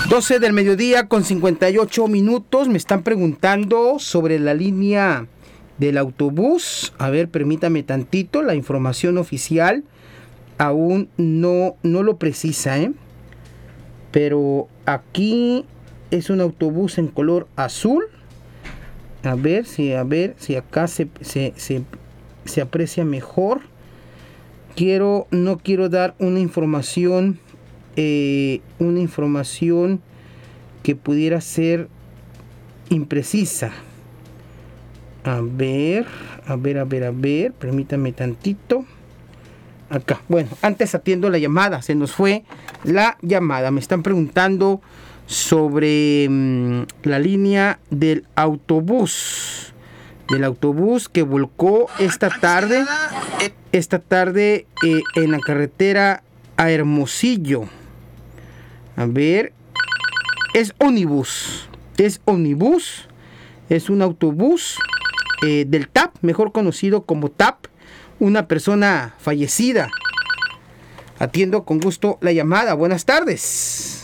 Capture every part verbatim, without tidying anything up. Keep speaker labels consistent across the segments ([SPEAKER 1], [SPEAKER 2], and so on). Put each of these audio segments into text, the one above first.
[SPEAKER 1] doce del mediodía con cincuenta y ocho minutos. Me están preguntando sobre la línea del autobús. A ver, permítame tantito. La información oficial aún no, no lo precisa, ¿eh? Pero aquí es un autobús en color azul. A ver si, a ver si acá se, se, se, se aprecia mejor. Quiero, no quiero dar una información, eh, una información que pudiera ser imprecisa. A ver, a ver, a ver, a ver, permítame tantito. Acá, bueno, antes atiendo la llamada, se nos fue la llamada. Me están preguntando sobre mmm, la línea del autobús, del autobús que volcó esta tarde, esta tarde eh, en la carretera a Hermosillo. A ver, es ómnibus, es ómnibus, es un autobús eh, del T A P, mejor conocido como T A P, una persona fallecida. Atiendo con gusto la llamada. Buenas tardes.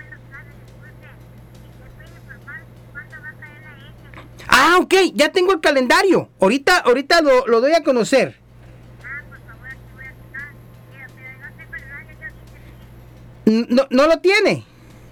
[SPEAKER 1] Ah, ok, ya tengo el calendario. Ahorita, ahorita lo, lo doy a conocer. No, no lo tiene.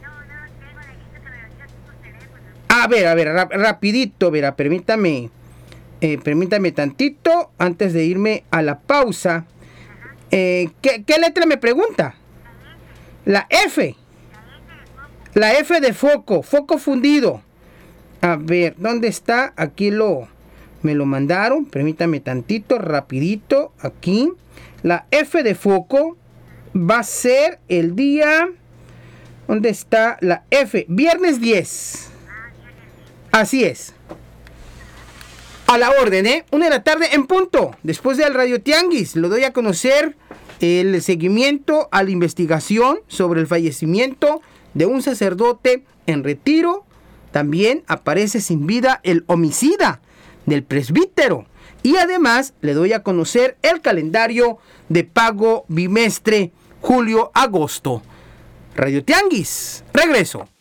[SPEAKER 1] A ver, a ver, rap, rapidito, verá, permítame, eh, permítame tantito antes de irme a la pausa. Eh, ¿qué, ¿Qué letra me pregunta? La F. La F de foco, foco fundido. A ver, ¿dónde está? Aquí lo, me lo mandaron. Permítame tantito, rapidito, aquí. La F de foco va a ser el día... ¿Dónde está la F? Viernes diez. Así es. A la orden, ¿eh? Una de la tarde en punto. Después del Radio Tianguis, lo doy a conocer el seguimiento a la investigación sobre el fallecimiento de un sacerdote en retiro. También aparece sin vida el homicida del presbítero. Y además le doy a conocer el calendario de pago bimestre julio-agosto. Radio Tianguis, regreso.